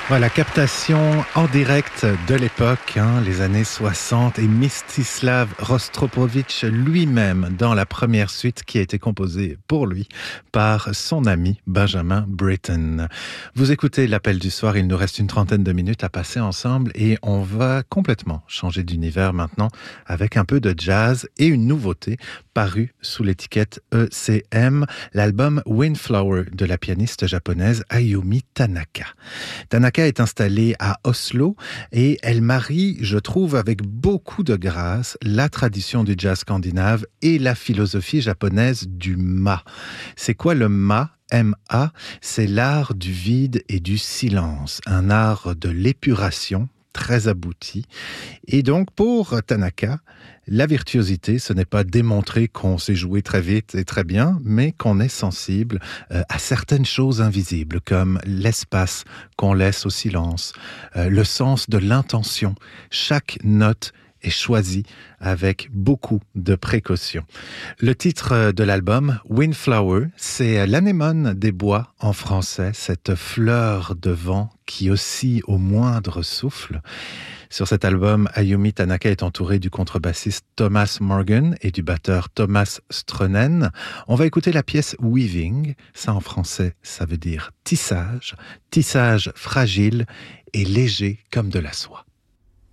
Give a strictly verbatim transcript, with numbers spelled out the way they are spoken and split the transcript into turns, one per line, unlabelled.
Voilà, captation en direct de l'époque, hein, les années soixante, et Mstislav Rostropovitch lui-même dans la première suite qui a été composée pour lui par son ami Benjamin Britten. Vous écoutez l'Appel du soir, il nous reste une trentaine de minutes à passer ensemble et on va complètement changer d'univers maintenant avec un peu de jazz et une nouveauté parue sous l'étiquette E C M, l'album Windflower de la pianiste japonaise Ayumi Tanaka. Tanaka est installée à Oslo et elle marie, je trouve, avec beaucoup de grâce, la tradition du jazz scandinave et la philosophie japonaise du ma. C'est quoi le ma ? M A, c'est l'art du vide et du silence, un art de l'épuration très abouti. Et donc, pour Tanaka, la virtuosité, ce n'est pas démontrer qu'on sait jouer très vite et très bien, mais qu'on est sensible euh, à certaines choses invisibles, comme l'espace qu'on laisse au silence, euh, le sens de l'intention. Chaque note est choisi avec beaucoup de précautions. Le titre de l'album, Windflower, c'est l'anémone des bois en français, cette fleur de vent qui oscille au moindre souffle. Sur cet album, Ayumi Tanaka est entourée du contrebassiste Thomas Morgan et du batteur Thomas Stronen. On va écouter la pièce Weaving, ça en français, ça veut dire tissage, tissage fragile et léger comme de la soie.